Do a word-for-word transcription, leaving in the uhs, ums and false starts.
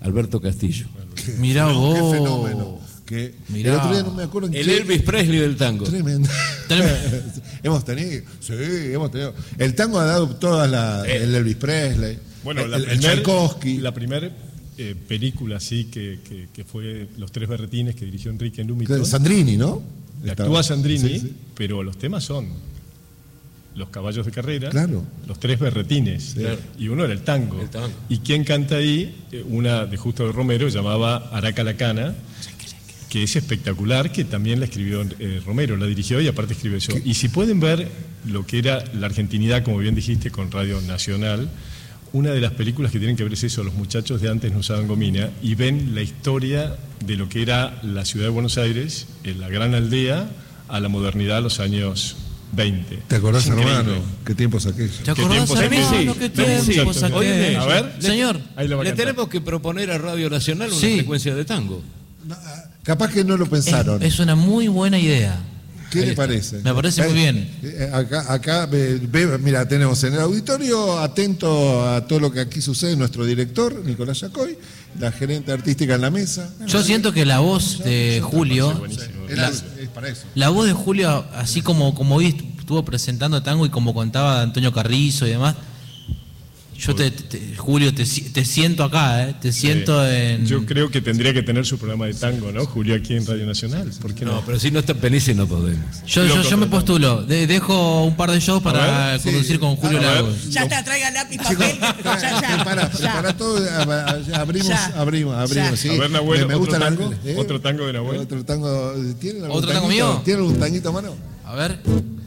Alberto Castillo. Mirá no, vos. Qué fenómeno. Que Mirá. el otro día no me acuerdo en El qué- Elvis Presley del tango. Tremendo. Tremendo. hemos tenido, sí, hemos tenido. El tango ha dado todas las. Eh. El Elvis Presley. Bueno, el, la el primer- Tchaikovsky. La primera eh, película así que, que, que fue Los Tres Berretines, que dirigió Enrique Lumiton. Sandrini, ¿no? Actúa Sandrini, Sí, sí. pero los temas son Los Caballos de Carrera, Claro. Los Tres Berretines, Claro. y uno era el tango. El tango. ¿Y quién canta ahí? Eh, Una de Justo de Romero, llamaba Araca la Cana, que es espectacular, que también la escribió eh, Romero, la dirigió y aparte escribió eso. Y si pueden ver lo que era la argentinidad, como bien dijiste, con Radio Nacional, una de las películas que tienen que ver es eso, los muchachos de antes no usaban gomina, y ven la historia de lo que era la ciudad de Buenos Aires, en la gran aldea, a la modernidad a los años veinte. ¿Te acordás, Es increíble. hermano? ¿Qué tiempos aquellos? ¿Te acordás, tiempos hermano? aquellos? ¿Qué Tiempos tiempos aquellos. aquellos? A ver. Señor. Ahí lo va a Le cantar. tenemos que proponer a Radio Nacional una Sí. frecuencia de tango. No, ah, capaz que no lo pensaron. Es, es una muy buena idea. ¿Qué Ahí le está. parece? Me parece muy bien. Eh, Acá, acá ve- ve- mira, tenemos en el auditorio, atento a todo lo que aquí sucede, nuestro director, Nicolás Yacoy, la gerente artística en la mesa. Yo siento que la voz de Julio, Buenísimo. Es, la- es para eso. la voz de Julio, así como, como hoy estuvo presentando tango y como contaba de Antonio Carrizo y demás, yo te, te- Julio, te, si- te siento acá, ¿eh? Te siento en... Yo creo que tendría que tener su programa de tango, ¿no? Julio aquí en Radio Nacional. ¿Por qué no? No, pero si no está Penice no podemos. Yo, yo, yo me postulo, De- dejo un par de shows para ver, conducir sí. con Julio A ver. Lagos. Ya está, traigan lápiz, Chicos, papel. Ya, ya. prepara, ya. prepara todo, a- a- abrimos, Ya. abrimos, abrimos. Ya. Sí. A ver, Nahuel, Me- me ¿otro gusta la- tango? ¿eh? ¿Otro tango de Nahuel? Otro tango. ¿Tienen algún ¿Otro tango tanguito? mío? ¿Tienen algún tanguito a mano? A ver.